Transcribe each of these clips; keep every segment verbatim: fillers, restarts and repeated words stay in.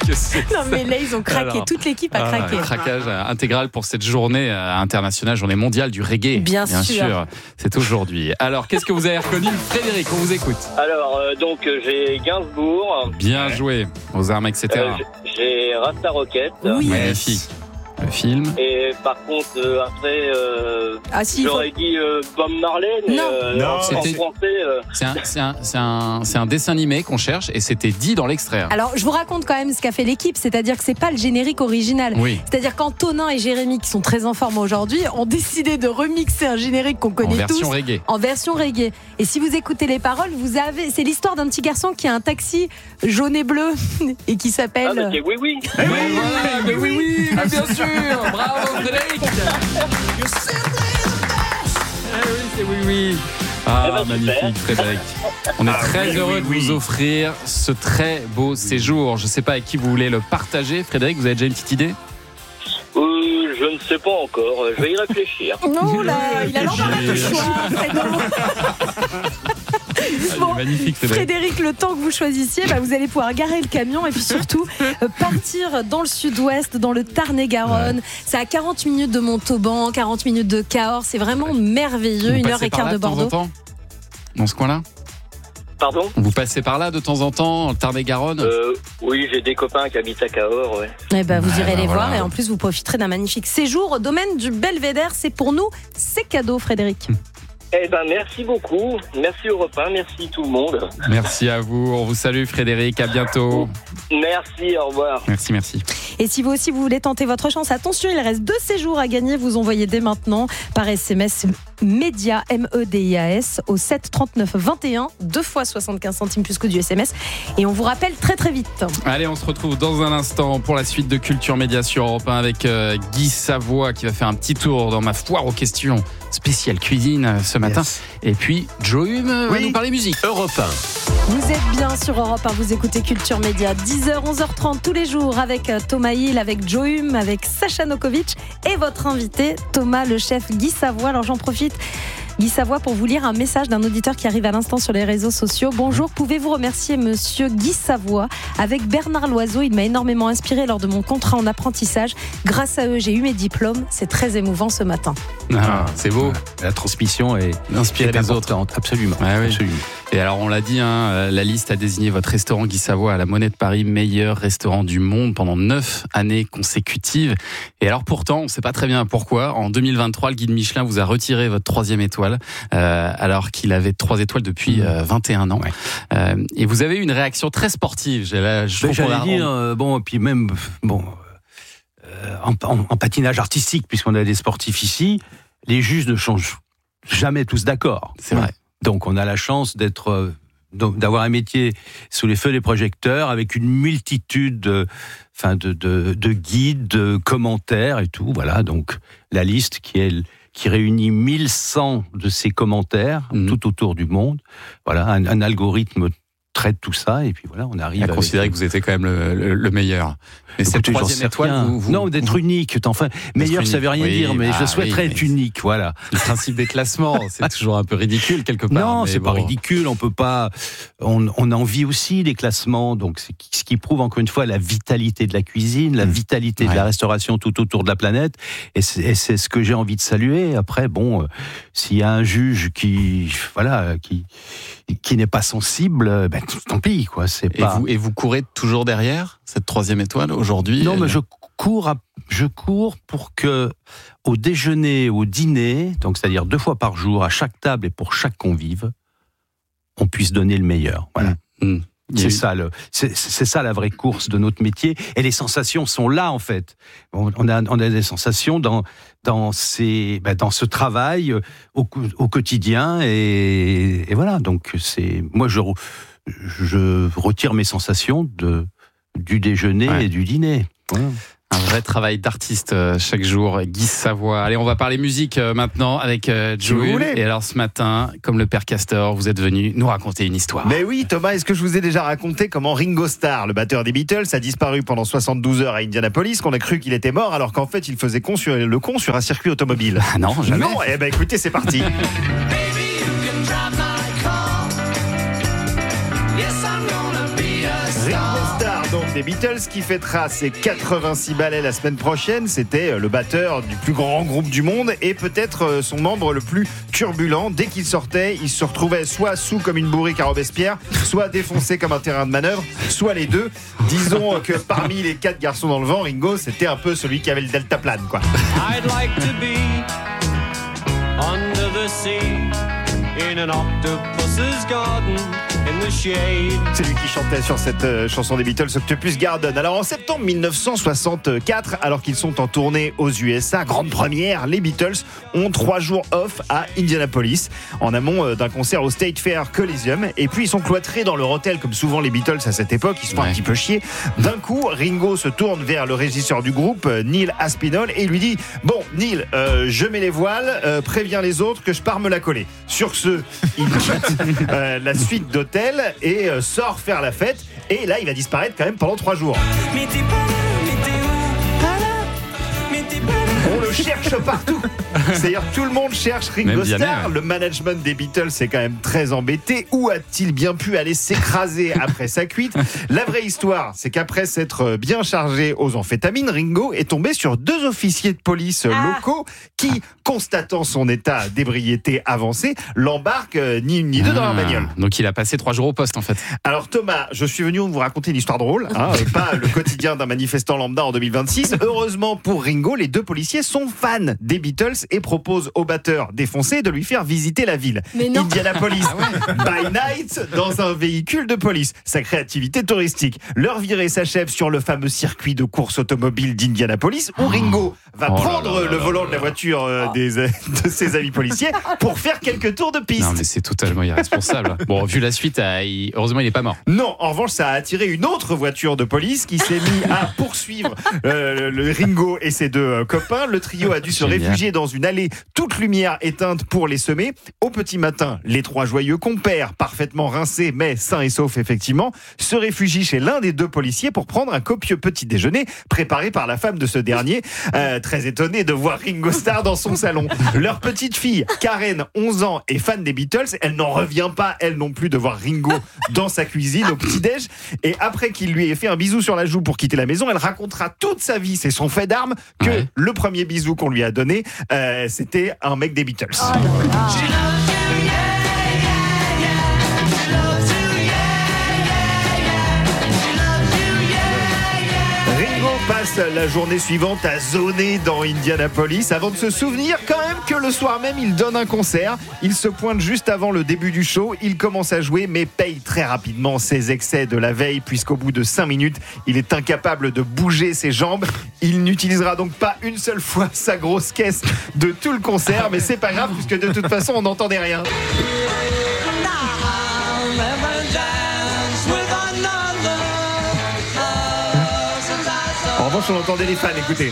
que c'est Non mais là ils ont craqué, Alors, toute l'équipe a ah, craqué. Craquage intégral pour cette journée internationale, journée mondiale du reggae. Bien, Bien sûr. sûr, c'est aujourd'hui. Alors, qu'est-ce que vous avez reconnu, Frédéric? On vous écoute. Alors, euh, donc, euh, j'ai Gainsbourg. Bien joué, aux armes, et cetera. Euh, j'ai Rasta Rocket. Oui. Magnifique. Le film. Et par contre, euh, après, euh, Ah si, il faut- j'aurais dit euh, Bob Marley, mais Non. euh, Non, en, en c'était- français... euh, C'est un, c'est, un, c'est, un, c'est un dessin animé qu'on cherche et c'était dit dans l'extrait. Alors je vous raconte quand même ce qu'a fait l'équipe, c'est-à-dire que c'est pas le générique original. Oui, C'est-à-dire qu'Antonin et Jérémy, qui sont très en forme aujourd'hui, ont décidé de remixer un générique qu'on en connaît tous. version reggae. En version reggae. Et si vous écoutez les paroles, vous avez, c'est l'histoire d'un petit garçon qui a un taxi jaune et bleu et qui Ah, s'appelle. bah, c'est oui, oui. Mais voilà, mais oui, oui, mais bien sûr. Bravo, Frédéric. Eh oui, c'est oui, oui. Ah, Eh ben, magnifique, super. Frédéric. On est Ah, très oui, heureux oui, de oui. vous offrir ce très beau séjour. Je ne sais pas avec qui vous voulez le partager. Frédéric, vous avez déjà une petite idée? Euh, je ne sais pas encore. Je vais y réfléchir. Non là, il a l'embarras du choix. Fredo. Ah, il est Bon, magnifique, Frédéric. Frédéric, le temps que vous choisissiez, bah, vous allez pouvoir garer le camion et puis surtout euh, partir dans le sud-ouest, dans le Tarn-et-Garonne. C'est à quarante minutes de Montauban, quarante minutes de Cahors. C'est vraiment merveilleux. Vous Une passez heure et par quart là de temps en Bordeaux. temps Dans ce coin-là? Pardon Vous passez par là de temps en temps, le Tarn-et-Garonne? euh, Oui, j'ai des copains qui habitent à Cahors, ouais. Eh ben, vous Ouais, irez bah les voilà. voir et en plus vous profiterez d'un magnifique séjour au domaine du Belvédère. C'est pour nous, c'est cadeau, Frédéric. Eh ben, merci beaucoup. Merci au repas, merci tout le monde. Merci à vous. On vous salue, Frédéric. À bientôt. Merci, au revoir. Merci, merci. Et si vous aussi vous voulez tenter votre chance, attention, il reste deux séjours à gagner. Vous envoyez dès maintenant par S M S MEDIA, M E D I A S, au sept trente-neuf vingt et un, deux fois soixante-quinze centimes plus que du S M S. Et on vous rappelle très très vite. Allez, on se retrouve dans un instant pour la suite de Culture Média sur Europe un avec euh, Guy Savoie qui va faire un petit tour dans ma foire aux questions spéciale cuisine euh, ce matin. Yes. Et puis, Joe Hume euh, va Oui. nous parler musique. Europe un. Vous êtes bien sur Europe un, vous écoutez Culture Média, dix heures, onze heures trente tous les jours avec euh, Thomas Hill, avec Joe Hume, avec Sacha Nokovic et votre invité Thomas, le chef Guy Savoie. Alors j'en profite, Guy Savoie, pour vous lire un message d'un auditeur qui arrive à l'instant sur les réseaux sociaux. Bonjour, pouvez-vous remercier monsieur Guy Savoie? Avec Bernard Loiseau, il m'a énormément inspiré lors de mon contrat en apprentissage. Grâce à eux, j'ai eu mes diplômes. C'est très émouvant ce matin. Ah, c'est beau. La transmission est, Inspirer est les autres. importante, absolument. Ah oui. absolument. Et alors, on l'a dit, hein, la liste a désigné votre restaurant Guy Savoie à la Monnaie de Paris, meilleur restaurant du monde pendant neuf années consécutives. Et alors, pourtant, on ne sait pas très bien pourquoi. En deux mille vingt-trois, le guide Michelin vous a retiré votre troisième étoile, euh, alors qu'il avait trois étoiles depuis euh, vingt et un ans. Ouais. Euh, et vous avez eu une réaction très sportive. J'ai là, je Ben, trouve qu'on J'allais a- dire, euh, bon, et puis même, bon, euh, en, en- en patinage artistique, puisqu'on a des sportifs ici, les juges ne changent jamais tous d'accord. C'est vrai. Donc, on a la chance d'être, euh, donc, d'avoir un métier sous les feux des projecteurs avec une multitude de, enfin, de, de, de guides, de commentaires et tout. Voilà. Donc, la liste qui est, qui réunit mille cent de ces commentaires Mhm. tout autour du monde. Voilà. Un, un algorithme traite tout ça et puis voilà, on arrive à avec- considérer que vous étiez quand même le, le- le meilleur. Mais cette Écoutez, j'en troisième sais étoile, rien. vous, vous- non, d'être vous- unique. Enfin, meilleur, ça unique. veut rien Oui, dire, mais ah je souhaiterais oui, être mais- unique, voilà. le principe des classements, c'est toujours un peu ridicule quelque part. Non, mais c'est pas bon. ridicule. On peut pas. On, on en vit aussi les classements, donc c'est ce qui prouve encore une fois la vitalité de la cuisine, la Mmh. vitalité Ouais. de la restauration tout autour de la planète. Et c'est, et c'est ce que j'ai envie de saluer. Après, bon, euh, s'il y a un juge qui, voilà, qui qui n'est pas sensible, ben tant pis, quoi. C'est Et pas. vous, et vous courez toujours derrière cette troisième étoile aujourd'hui? Non, Elle- mais je cours, à- je cours pour que au déjeuner, au dîner, donc c'est-à-dire deux fois par jour, à chaque table et pour chaque convive, on puisse donner le meilleur. Voilà. Mmh. Il y a C'est eu- ça, le, c'est, c'est ça la vraie course de notre métier. Et les sensations sont là, en fait. On, on a, on a des sensations dans, dans, ces, ben, dans ce travail euh, au, cou- au quotidien. Et, et voilà, donc c'est, moi, je, re- je retire mes sensations de, du déjeuner Ouais. et du dîner. Voilà. Un vrai travail d'artiste euh, chaque jour. Guy Savoie. Allez, on va parler musique euh, maintenant avec euh, Si vous Joe. voulez. Et alors ce matin, comme le père Castor, vous êtes venu nous raconter une histoire. Mais oui, Thomas, est-ce que je vous ai déjà raconté comment Ringo Starr, le batteur des Beatles, a disparu pendant soixante-douze heures à Indianapolis, qu'on a cru qu'il était mort, alors qu'en fait, il faisait con sur, le con sur un circuit automobile? Ah non, jamais. Non, eh ben écoutez, c'est parti. Ringo Starr, donc des Beatles qui fêtera ses quatre-vingt-six ballets la semaine prochaine. C'était le batteur du plus grand groupe du monde et peut-être son membre le plus turbulent. Dès qu'il sortait, il se retrouvait soit sous comme une bourrique à Robespierre, soit défoncé comme un terrain de manœuvre, soit les deux. Disons que parmi les quatre garçons dans le vent, Ringo, c'était un peu celui qui avait le deltaplane, quoi. I'd like to be under the sea in an octopus's garden in the shade. C'est lui qui chantait sur cette euh, chanson des Beatles, Octopus Garden. Alors en septembre dix-neuf cent soixante-quatre, alors qu'ils sont en tournée aux U S A, grande première, les Beatles ont trois jours off à Indianapolis, en amont euh, d'un concert au State Fair Coliseum. Et puis ils sont cloîtrés dans leur hôtel, comme souvent les Beatles à cette époque, ils se font ouais. un petit peu chier. D'un coup, Ringo se tourne vers le régisseur du groupe, euh, Neil Aspinall, et lui dit « Bon, Neil, euh, je mets les voiles, euh, préviens les autres que je pars me la coller. » Sur ce, il quitte euh, la suite d'hôtel et euh, sort faire la fête. Et là, il va disparaître quand même pendant trois jours. Mais t'es pas là, mais t'es où? Pas là, mais t'es pas là. On le cherche partout. C'est-à-dire tout le monde cherche Ringo Starr. Ouais. Le management des Beatles est quand même très embêté. Où a-t-il bien pu aller s'écraser après sa cuite? La vraie histoire, c'est qu'après s'être bien chargé aux amphétamines, Ringo est tombé sur deux officiers de police ah. locaux qui, constatant son état d'ébriété avancé, l'embarquent euh, ni une ni deux ah. dans leur bagnole. Donc il a passé trois jours au poste en fait. Alors Thomas, je suis venu vous raconter une histoire drôle, hein, pas le quotidien d'un manifestant lambda en deux mille vingt-six. Heureusement pour Ringo, les deux policiers sont fans des Beatles et propose au batteur défoncé de lui faire visiter la ville. Indianapolis ah ouais. by night dans un véhicule de police. Sacrée activité touristique. Leur virée s'achève sur le fameux circuit de course automobile d'Indianapolis où Ringo va oh prendre là là là le là volant là là. de la voiture euh, oh. des, de ses amis policiers pour faire quelques tours de piste. Non mais c'est totalement irresponsable. Bon, vu la suite, euh, il... heureusement il n'est pas mort. Non, en revanche ça a attiré une autre voiture de police qui s'est mis à poursuivre euh, le Ringo et ses deux euh, copains. Le trio a dû se Génial. réfugier dans une allée toute lumière éteinte pour les semer. Au petit matin, les trois joyeux compères, parfaitement rincés mais sains et saufs effectivement, se réfugient chez l'un des deux policiers pour prendre un copieux petit déjeuner préparé par la femme de ce dernier, euh, très étonné de voir Ringo Starr dans son salon. Leur petite fille, Karen, onze ans, est fan des Beatles. Elle n'en revient pas, elle non plus, de voir Ringo dans sa cuisine au petit-déj. Et après qu'il lui ait fait un bisou sur la joue pour quitter la maison, elle racontera toute sa vie, c'est son fait d'armes, que ouais. le premier bisou qu'on lui a donné, euh, c'était un mec des Beatles. Oh Ringo passe la journée suivante à zoner dans Indianapolis avant de se souvenir quand même que le soir même il donne un concert. Il se pointe juste avant le début du show, il commence à jouer mais paye très rapidement ses excès de la veille puisqu'au bout de cinq minutes il est incapable de bouger ses jambes. Il n'utilisera donc pas une seule fois sa grosse caisse de tout le concert, mais c'est pas grave puisque de toute façon on n'entendait rien. En revanche, on entendait les fans, écoutez.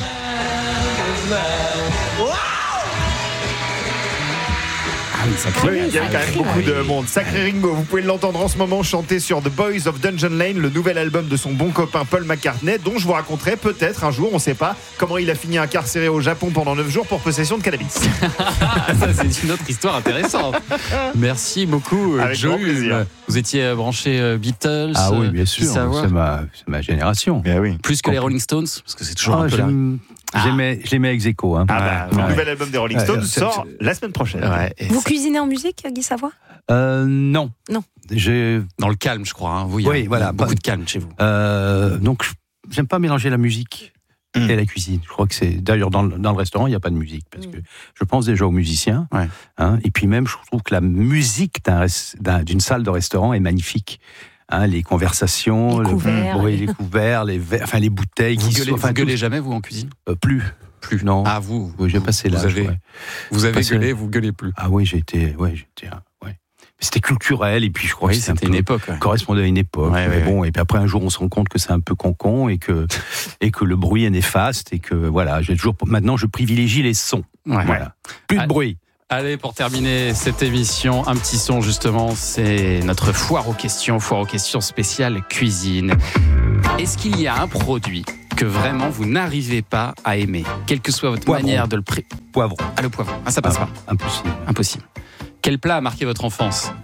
Ah, mais sacré, oui, il y avait quand même beaucoup de monde. Sacré Ringo, vous pouvez l'entendre en ce moment chanter sur The Boys of Dungeon Lane, le nouvel album de son bon copain Paul McCartney, dont je vous raconterai peut-être un jour, on ne sait pas, comment il a fini incarcéré au Japon pendant neuf jours pour possession de cannabis. Ça, c'est une autre histoire intéressante. Merci beaucoup, Joe. Vous étiez branché Beatles. Ah oui, bien sûr. C'est ma, c'est ma génération. Mais oui. Plus que les Rolling Stones, parce que c'est toujours ah, un peu là. Ah. J'aimais, je les mets ex aequo. Hein. Ah bah, ouais. Le nouvel album des Rolling Stones ouais, sort la semaine prochaine. Ouais, vous cuisinez en musique, Guy Savoie? euh, Non. Non. J'ai... Dans le calme, je crois. Hein. Vous, il oui, y a voilà, beaucoup bah, de calme chez vous. Euh, donc, j'aime pas mélanger la musique mmh. et la cuisine. Je crois que c'est... D'ailleurs, dans le, dans le restaurant, il n'y a pas de musique. Parce mmh. que je pense déjà aux musiciens. Ouais. Hein, et puis même, je trouve que la musique d'un, d'un, d'une salle de restaurant est magnifique. Hein, les conversations, les couverts, le, oui, les, couverts les, verres, enfin, les bouteilles. Vous qui gueulez, sont, enfin, vous gueulez tout... jamais, vous, en cuisine euh, Plus. Plus. Non. Ah, vous Oui, j'ai passé l'âge. Vous avez, ouais. vous avez passé... gueulé, vous gueulez plus. Ah oui, j'ai été... Ouais, j'étais ouais. C'était culturel, et puis je crois oui, que c'était, c'était un peu, une époque. Ouais. correspondait à une époque. Ouais, mais ouais, bon, ouais. Et puis après, un jour, on se rend compte que c'est un peu con-con, et que, et que le bruit est néfaste, et que voilà, j'ai toujours... Maintenant, je privilégie les sons. Ouais. Voilà. Plus de ah. bruit. Allez, pour terminer cette émission, un petit son justement, c'est notre foire aux questions, foire aux questions spéciale cuisine. Est-ce qu'il y a un produit que vraiment vous n'arrivez pas à aimer, quelle que soit votre poivron. manière de le pré... Poivron. Ah, le poivron. Ah, ça passe ah, pas. Impossible. Impossible. Quel plat a marqué votre enfance ?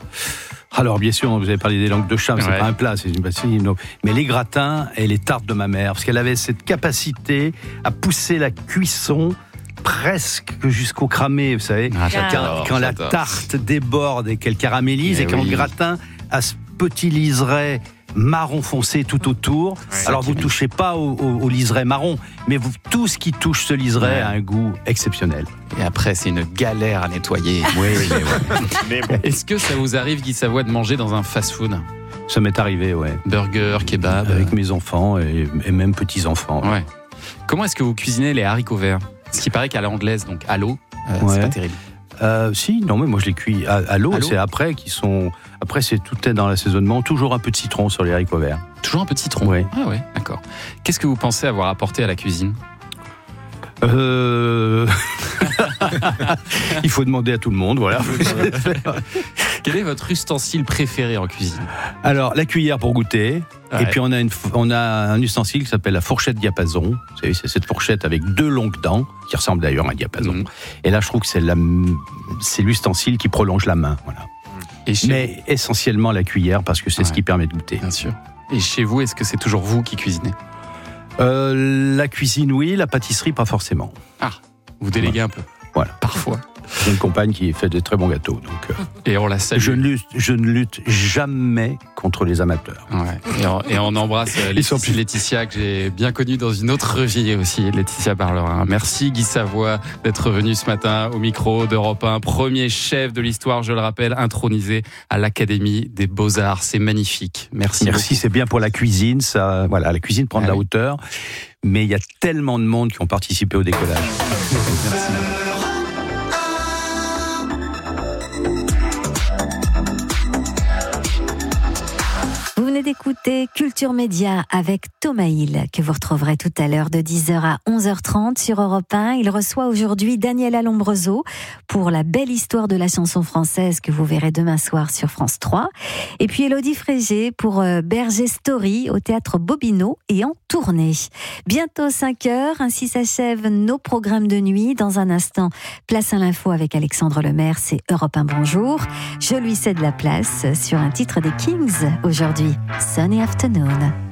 Alors bien sûr, vous avez parlé des langues de chat, mais Ouais. c'est pas un plat, c'est une bassine. Mais les gratins et les tartes de ma mère, parce qu'elle avait cette capacité à pousser la cuisson presque jusqu'au cramé, vous savez. Ah, Quand, j'adore, quand la j'adore. tarte déborde et qu'elle caramélise, Eh et quand oui. le gratin a ce petit liseré marron foncé tout autour. Ouais. Alors Ça vous qui est touchez pas au, au- au liseré marron, mais vous, tout ce qui touche ce liseré Ouais. a un goût exceptionnel. Et après, c'est une galère à nettoyer. Oui, mais ouais. Mais bon. Est-ce que ça vous arrive, Guy Savoie, de manger dans un fast-food? Ça m'est arrivé, ouais. Burger, kebab. Avec mes enfants et, et même petits-enfants. Ouais. Comment est-ce que vous cuisinez les haricots verts? Ce qui paraît qu'à l'anglaise, donc à l'eau, euh, Ouais. c'est pas terrible. Euh, si, non, mais moi je les cuis à, à l'eau, À l'eau c'est après qui sont. Après, c'est tout est dans l'assaisonnement, toujours un peu de citron sur les haricots verts. Toujours un peu de citron. Ouais. Ah ouais, d'accord. Qu'est-ce que vous pensez avoir apporté à la cuisine? Euh... Il faut demander à tout le monde, voilà. Quel est votre ustensile préféré en cuisine? Alors, la cuillère pour goûter. Ouais. Et puis, on a, une, f- on a un ustensile qui s'appelle la fourchette diapason. Vous savez, c'est cette fourchette avec deux longues dents, qui ressemble d'ailleurs à un diapason. Mhm. Et là, je trouve que c'est, la, c'est l'ustensile qui prolonge la main. Voilà. Et chez Mais essentiellement la cuillère, parce que c'est ce Ouais. qui permet de goûter. vous, bien sûr. Et chez vous, est-ce que c'est toujours vous qui cuisinez? Euh, la cuisine, oui. La pâtisserie, pas forcément. Vous déléguez un peu? Voilà. Parfois. J'ai une compagne qui fait de très bons gâteaux. Donc, euh, Et on la salue. je, ne lutte, je ne lutte jamais contre les amateurs. Ouais. Et, on, et on embrasse euh, Ils sont Laetitia, plus- Laetitia, que j'ai bien connue dans une autre vie aussi, Laetitia Barlerin. Merci Guy Savoie d'être venu ce matin au micro d'Europe un. Premier chef de l'histoire, je le rappelle, intronisé à l'Académie des Beaux-Arts. C'est magnifique. Merci. Merci, c'est bien pour la cuisine. Ça, voilà, la cuisine prend de Ah la oui. hauteur. Mais il y a tellement de monde qui ont participé au décollage. Merci. Vous venez d'écouter Culture Média avec Thomas Hill, que vous retrouverez tout à l'heure de dix heures à onze heures trente sur Europe un. Il reçoit aujourd'hui Daniela Lombroso pour la belle histoire de la chanson française que vous verrez demain soir sur France trois. Et puis Élodie Frégé pour euh, Berger Story au Théâtre Bobino et en tournée. Bientôt cinq heures, ainsi s'achèvent nos programmes de nuit. Dans un instant, place à l'info avec Alexandre Lemaire, c'est Europe un Bonjour. Je lui cède la place sur un titre des Kings aujourd'hui, Sunny Afternoon.